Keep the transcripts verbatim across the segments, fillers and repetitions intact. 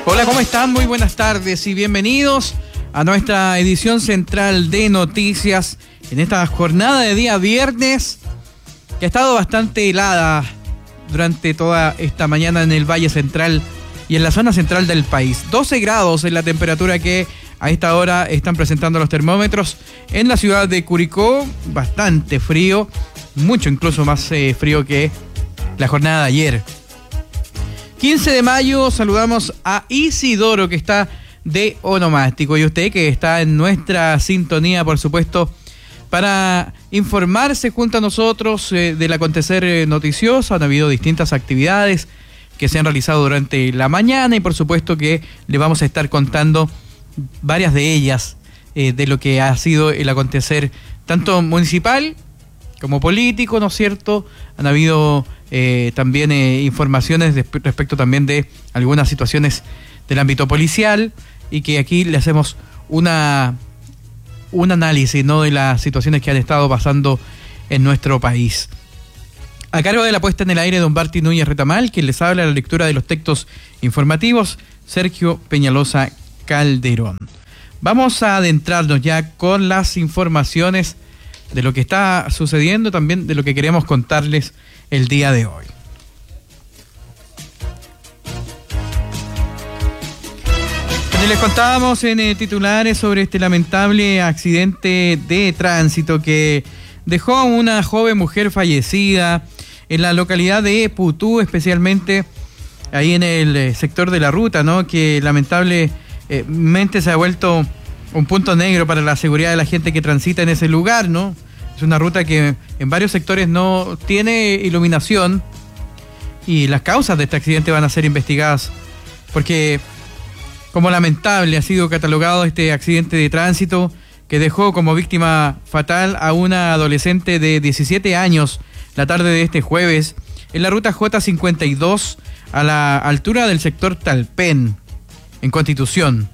Hola, ¿cómo están? Muy buenas tardes y bienvenidos a nuestra edición central de noticias en esta jornada de día viernes que ha estado bastante helada durante toda esta mañana en el Valle Central y en la zona central del país. doce grados es la temperatura que a esta hora están presentando los termómetros en la ciudad de Curicó. Bastante frío, mucho incluso más eh, frío que la jornada de ayer. quince de mayo, saludamos a Isidoro, que está de onomástico, y usted que está en nuestra sintonía, por supuesto, para informarse junto a nosotros eh, del acontecer eh, noticioso. Han habido distintas actividades que se han realizado durante la mañana y por supuesto que le vamos a estar contando varias de ellas eh, de lo que ha sido el acontecer tanto municipal como político, ¿no es cierto? Han habido eh, también eh, informaciones de, respecto también de algunas situaciones del ámbito policial y que aquí le hacemos una un análisis, ¿no?, de las situaciones que han estado pasando en nuestro país. A cargo de la puesta en el aire, don Barty Núñez Retamal, quien les habla la lectura de los textos informativos, Sergio Peñalosa Calderón. Vamos a adentrarnos ya con las informaciones de lo que está sucediendo, también de lo que queremos contarles el día de hoy. Les contábamos en eh, titulares sobre este lamentable accidente de tránsito que dejó a una joven mujer fallecida en la localidad de Putú, especialmente ahí en el eh, sector de la ruta, ¿no?, que lamentablemente se ha vuelto un punto negro para la seguridad de la gente que transita en ese lugar, ¿no? Es una ruta que en varios sectores no tiene iluminación y las causas de este accidente van a ser investigadas, porque como lamentable ha sido catalogado este accidente de tránsito que dejó como víctima fatal a una adolescente de diecisiete años la tarde de este jueves en la ruta J cincuenta y dos a la altura del sector Talpén, en Constitución.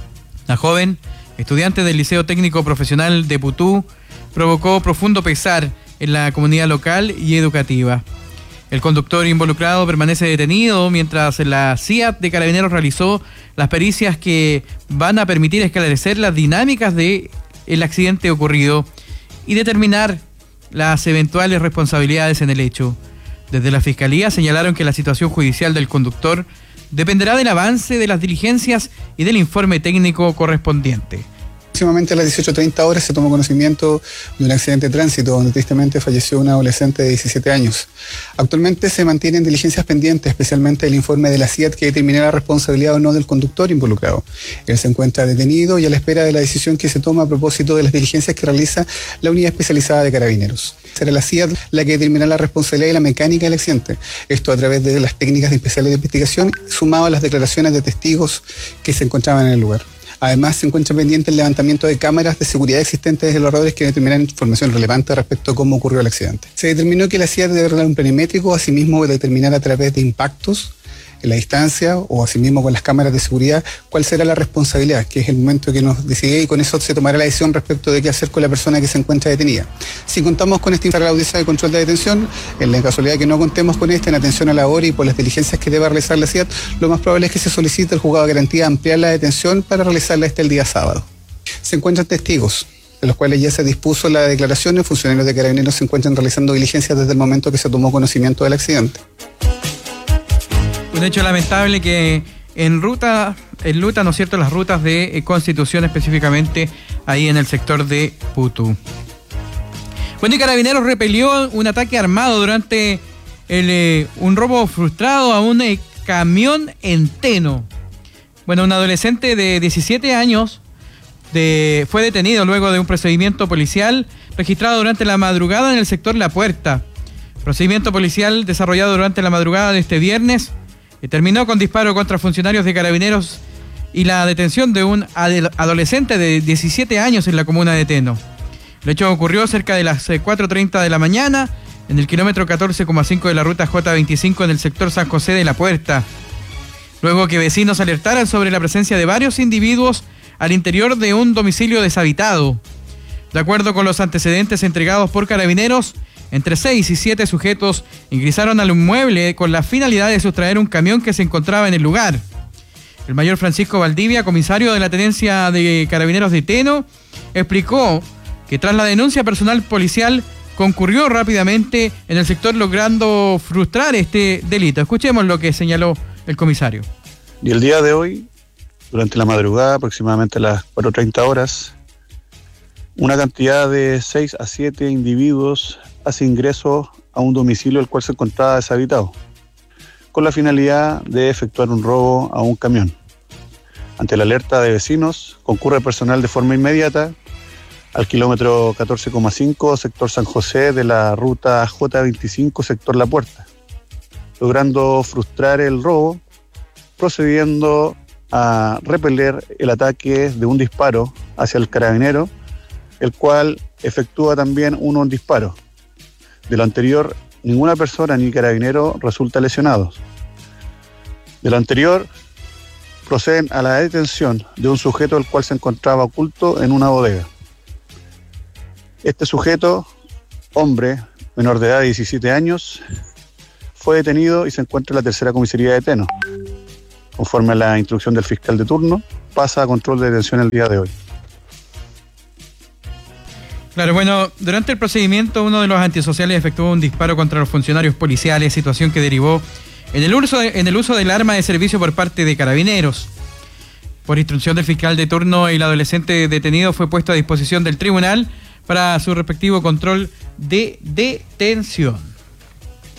La joven, estudiante del Liceo Técnico Profesional de Putú, provocó profundo pesar en la comunidad local y educativa. El conductor involucrado permanece detenido mientras la C I A T de Carabineros realizó las pericias que van a permitir esclarecer las dinámicas del accidente ocurrido y determinar las eventuales responsabilidades en el hecho. Desde la Fiscalía señalaron que la situación judicial del conductor dependerá del avance de las diligencias y del informe técnico correspondiente. Aproximadamente a las dieciocho treinta horas se tomó conocimiento de un accidente de tránsito donde tristemente falleció una adolescente de diecisiete años. Actualmente se mantienen diligencias pendientes, especialmente el informe de la C I A T que determinará la responsabilidad o no del conductor involucrado. Él se encuentra detenido y a la espera de la decisión que se toma a propósito de las diligencias que realiza la Unidad Especializada de Carabineros. Será la C I A T la que determinará la responsabilidad y la mecánica del accidente. Esto a través de las técnicas de especiales de investigación, sumado a las declaraciones de testigos que se encontraban en el lugar. Además, se encuentra pendiente el levantamiento de cámaras de seguridad existentes desde los radars que determinan información relevante respecto a cómo ocurrió el accidente. Se determinó que la C I A T debe realizar un planimétrico, asimismo determinar a través de impactos en la distancia o asimismo con las cámaras de seguridad cuál será la responsabilidad, que es el momento que nos decide y con eso se tomará la decisión respecto de qué hacer con la persona que se encuentra detenida. Si contamos con esta la audiencia de control de detención, en la casualidad de que no contemos con esta en atención a la hora y por las diligencias que deba realizar la C I A T, lo más probable es que se solicite al juzgado de garantía ampliar la detención para realizarla este el día sábado. Se encuentran testigos, de los cuales ya se dispuso la declaración y funcionarios de Carabineros se encuentran realizando diligencias desde el momento que se tomó conocimiento del accidente. Un hecho lamentable que en ruta, en ruta, ¿no es cierto?, las rutas de Constitución específicamente ahí en el sector de Putú. Bueno, y Carabineros repelió un ataque armado durante el, eh, un robo frustrado a un eh, camión en Teno. Bueno, un adolescente de diecisiete años de, fue detenido luego de un procedimiento policial registrado durante la madrugada en el sector La Puerta. Procedimiento policial desarrollado durante la madrugada de este viernes y terminó con disparo contra funcionarios de Carabineros y la detención de un adolescente de diecisiete años en la comuna de Teno. El hecho ocurrió cerca de las cuatro treinta de la mañana en el kilómetro catorce coma cinco de la ruta J veinticinco en el sector San José de la Puerta. Luego que vecinos alertaran sobre la presencia de varios individuos al interior de un domicilio deshabitado. De acuerdo con los antecedentes entregados por Carabineros, entre seis y siete sujetos ingresaron al inmueble con la finalidad de sustraer un camión que se encontraba en el lugar. El mayor Francisco Valdivia, comisario de la Tenencia de Carabineros de Teno, explicó que tras la denuncia personal policial concurrió rápidamente en el sector logrando frustrar este delito. Escuchemos lo que señaló el comisario. Y el día de hoy, durante la madrugada, aproximadamente a las cuatro treinta horas, una cantidad de seis a siete individuos hace ingreso a un domicilio el cual se encontraba deshabitado, con la finalidad de efectuar un robo a un camión. Ante la alerta de vecinos, concurre personal de forma inmediata al kilómetro catorce coma cinco, sector San José, de la ruta J veinticinco, sector La Puerta, logrando frustrar el robo, procediendo a repeler el ataque de un disparo hacia el carabinero, el cual efectúa también uno en disparo. De lo anterior, ninguna persona ni carabinero resulta lesionados. De lo anterior, proceden a la detención de un sujeto el cual se encontraba oculto en una bodega. Este sujeto, hombre, menor de edad de diecisiete años, fue detenido y se encuentra en la tercera comisaría de Teno. Conforme a la instrucción del fiscal de turno, pasa a control de detención el día de hoy. Claro, bueno, durante el procedimiento uno de los antisociales efectuó un disparo contra los funcionarios policiales, situación que derivó en el uso de, en el uso del arma de servicio por parte de carabineros. Por instrucción del fiscal de turno, el adolescente detenido fue puesto a disposición del tribunal para su respectivo control de detención.